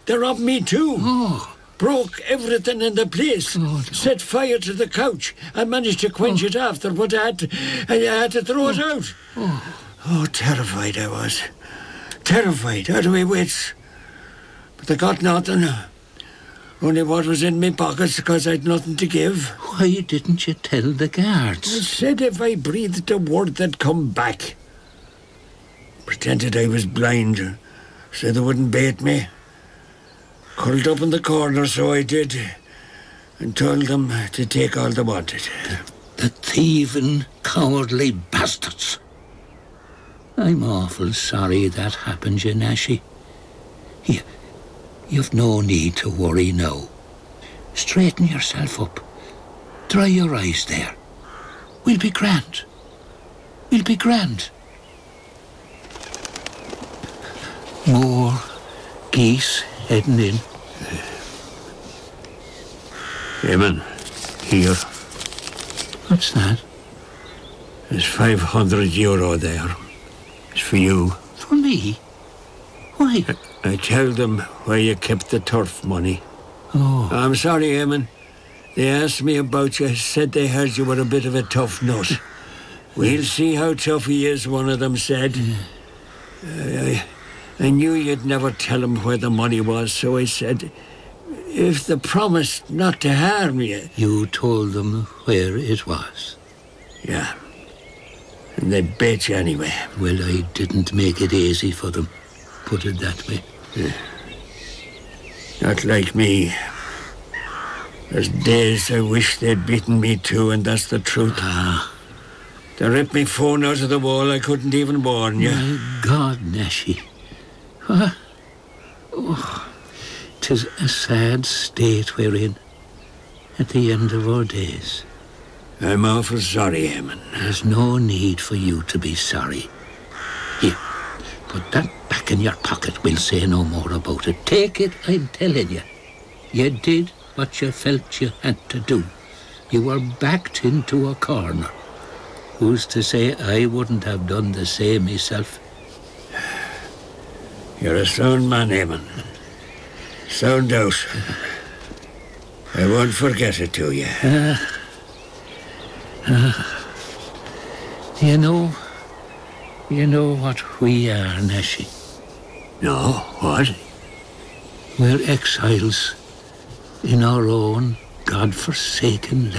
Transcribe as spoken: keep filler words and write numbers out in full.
They robbed me too. Oh. Broke everything in the place. Oh, no. Set fire to the couch. I managed to quench Oh. it after, but I had to, I had to throw oh. it out. Oh. Oh, terrified I was. Terrified, out of my wits. But I got nothing. Only what was in my pockets, because I'd nothing to give. Why didn't you tell the I guards? said if I breathed a word, they'd come back. Pretended I was blind, so they wouldn't bait me. Curled up in the corner, so I did, and told them to take all they wanted. The thieving, cowardly bastards. I'm awful sorry that happened, you Nashi. You, you've no need to worry now. Straighten yourself up. Dry your eyes there. We'll be grand. We'll be grand. More geese heading in. Eamon, here. What's that? There's five hundred euro there. It's for you. For me? Why? I tell them where you kept the turf money. Oh. I'm sorry, Eamon. They asked me about you, said they heard you were a bit of a tough nut. We'll see how tough he is, one of them said. Yeah. Uh, I, I knew you'd never tell him where the money was, so I said, if they promised not to harm you... You told them where it was? Yeah. And they bait you anyway. Well, I didn't make it easy for them, put it that way. Yeah. Not like me. There's days I wish they'd beaten me too, and that's the truth. Ah. They ripped me phone out of the wall. I couldn't even warn you. My God, Nashi. What? Oh, 'tis a sad state we're in at the end of our days. I'm awful sorry, Eamon. There's no need for you to be sorry. Here, put that back in your pocket. We'll say no more about it. Take it, I'm telling you. You did what you felt you had to do. You were backed into a corner. Who's to say I wouldn't have done the same myself? You're a sound man, Eamon. Sound out. I won't forget it to you. Uh, uh, you know, you know what we are, Nashi. No, what? We're exiles in our own God-forsaken land.